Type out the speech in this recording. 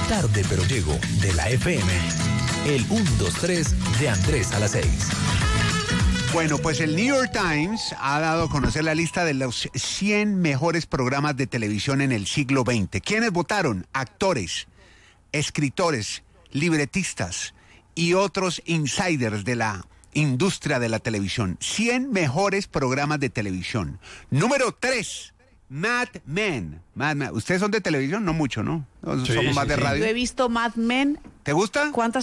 Tarde pero llego, de la FM. El 1, 2, 3 de Andrés a las 6. Bueno, pues el New York Times ha dado a conocer la lista de los 100 mejores programas de televisión en el siglo XX. ¿Quiénes votaron? Actores, escritores, libretistas y otros insiders de la industria de la televisión. 100 mejores programas de televisión. Número 3, Mad Men. ¿Ustedes son de televisión? No mucho, ¿no? Somos más de radio. Yo he visto Mad Men. ¿Te gusta? ¿Cuántas